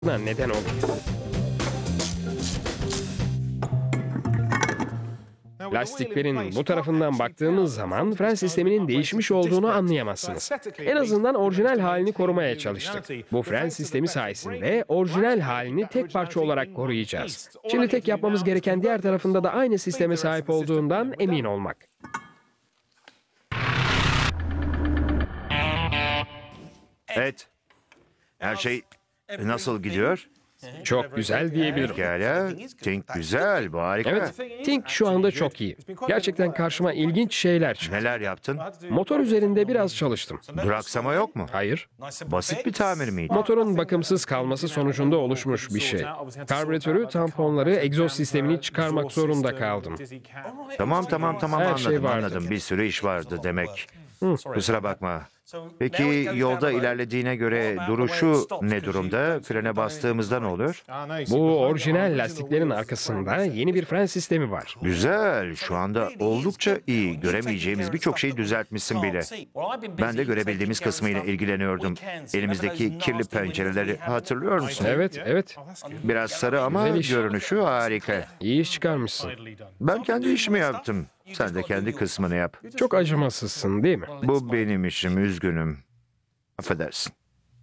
neden olur? Lastiklerin bu tarafından baktığımız zaman fren sisteminin değişmiş olduğunu anlayamazsınız. En azından orijinal halini korumaya çalıştık. Bu fren sistemi sayesinde orijinal halini tek parça olarak koruyacağız. Şimdi tek yapmamız gereken diğer tarafında da aynı sisteme sahip olduğundan emin olmak. Evet. Her şey nasıl gidiyor? Çok güzel diyebilirim. Pekala. Tink güzel, bu harika. Evet, Tink şu anda çok iyi. Gerçekten karşıma ilginç şeyler çıktı. Neler yaptın? Motor üzerinde biraz çalıştım. Duraksama yok mu? Hayır, Basit bir tamir miydi? motorun bakımsız kalması sonucunda oluşmuş bir şey. Karbüratörü, tamponları, egzoz sistemini çıkarmak zorunda kaldım. Tamam Her şey anladım vardı. anladım. Bir sürü iş vardı demek. Kusura bakma. Peki yolda ilerlediğine göre duruşu ne durumda? Frene bastığımızda ne oluyor? Bu orijinal lastiklerin arkasında yeni bir fren sistemi var. Güzel. Şu anda oldukça iyi. Göremeyeceğimiz birçok şeyi düzeltmişsin bile. Ben de görebildiğimiz kısmıyla ilgileniyordum. Elimizdeki kirli pencereleri hatırlıyor musun? Evet, Biraz sarı ama Güzel iş. görünüşü harika. iyi iş çıkarmışsın. Ben kendi işimi yaptım. Sen de kendi kısmını yap. Çok acımasızsın değil mi? Bu benim işim, üzgünüm. Affedersin.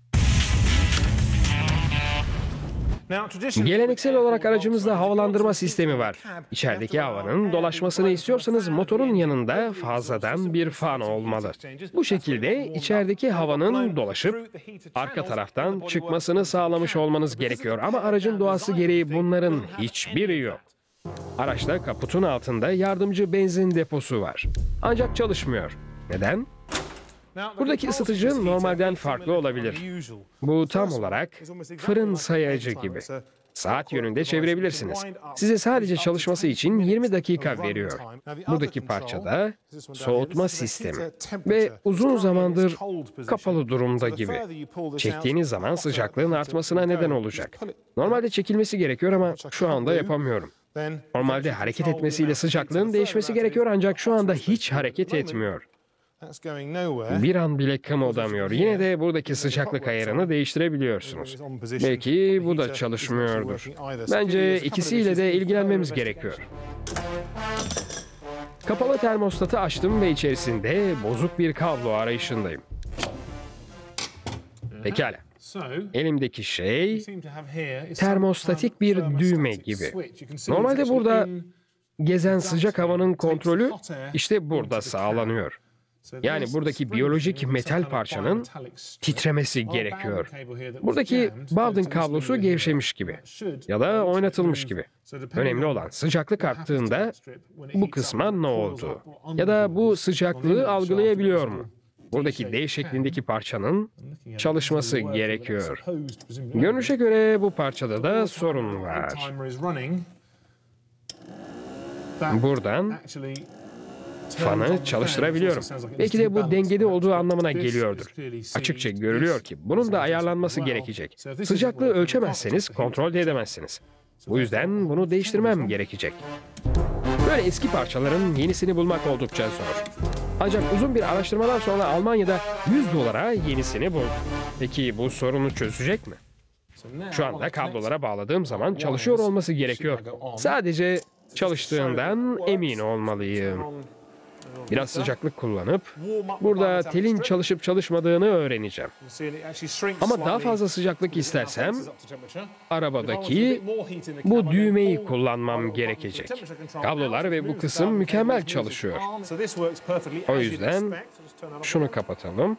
Geleneksel olarak aracımızda havalandırma sistemi var. İçerideki havanın dolaşmasını istiyorsanız motorun yanında fazladan bir fan olmalı. Bu şekilde içerideki havanın dolaşıp arka taraftan çıkmasını sağlamış olmanız gerekiyor. Ama aracın doğası gereği bunların hiçbiri yok. Araçta kaputun altında yardımcı benzin deposu var. Ancak çalışmıyor. Neden? Buradaki ısıtıcı normalden farklı olabilir. Bu tam olarak fırın sayacı gibi. Saat yönünde çevirebilirsiniz. Size sadece çalışması için 20 dakika veriyor. Buradaki parça da soğutma sistemi ve uzun zamandır kapalı durumda gibi. Çektiğiniz zaman sıcaklığın artmasına neden olacak. Normalde çekilmesi gerekiyor ama şu anda yapamıyorum. Normalde hareket etmesiyle sıcaklığın değişmesi gerekiyor ancak şu anda hiç hareket etmiyor. Bir an bile kımıldamıyor. Yine de buradaki sıcaklık ayarını değiştirebiliyorsunuz. Belki bu da çalışmıyordur. Bence ikisiyle de ilgilenmemiz gerekiyor. Kapalı termostatı açtım ve içerisinde bozuk bir kablo arayışındayım. Pekala. Elimdeki şey termostatik bir düğme gibi. Normalde burada gezen sıcak havanın kontrolü işte burada sağlanıyor. Yani buradaki biyolojik metal parçanın titremesi gerekiyor. Buradaki Bowden kablosu gevşemiş gibi ya da oynatılmış gibi. Önemli olan sıcaklık arttığında bu kısma ne oldu? Ya da bu sıcaklığı algılayabiliyor mu? Buradaki D şeklindeki parçanın çalışması gerekiyor. Görünüşe göre bu parçada da sorun var. Buradan fanı çalıştırabiliyorum. Belki de bu dengede olduğu anlamına geliyordur. Açıkça görülüyor ki bunun da ayarlanması gerekecek. Sıcaklığı ölçemezseniz kontrol de edemezsiniz. Bu yüzden bunu değiştirmem gerekecek. Böyle eski parçaların yenisini bulmak oldukça zor. Ancak uzun bir araştırmadan sonra Almanya'da 100 dolara yenisini buldum. Peki bu sorunu çözecek mi? Şu anda kablolara bağladığım zaman çalışıyor olması gerekiyor. Sadece çalıştığından emin olmalıyım. Biraz sıcaklık kullanıp burada telin çalışıp çalışmadığını öğreneceğim. Ama daha fazla sıcaklık istersem arabadaki bu düğmeyi kullanmam gerekecek. Kablolar ve bu kısım mükemmel çalışıyor. O yüzden şunu kapatalım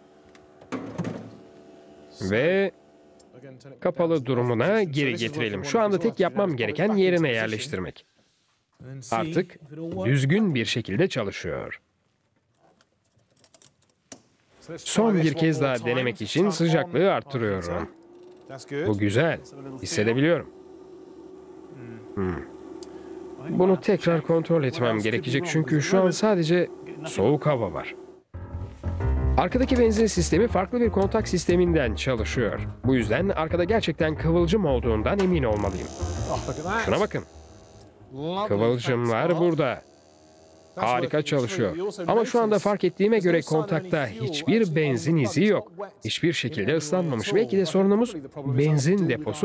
ve kapalı durumuna geri getirelim. Şu anda tek yapmam gereken yerine yerleştirmek. Artık düzgün bir şekilde çalışıyor. Son bir kez daha denemek için sıcaklığı arttırıyorum. Bu güzel. Hissedebiliyorum. Bunu tekrar kontrol etmem gerekecek çünkü şu an sadece soğuk hava var. Arkadaki benzin sistemi farklı bir kontak sisteminden çalışıyor. Bu yüzden arkada gerçekten kıvılcım olduğundan emin olmalıyım. Şuna bakın. Kıvılcımlar burada. Harika çalışıyor. Ama şu anda fark ettiğime göre kontakta hiçbir benzin izi yok. Hiçbir şekilde ıslanmamış. Belki de sorunumuz benzin deposu